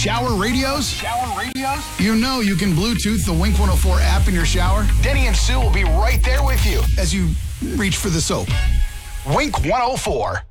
Shower radios? You know you can Bluetooth the Wink 104 app in your shower. Denny and Sue will be right there with you as you reach for the soap. Wink 104.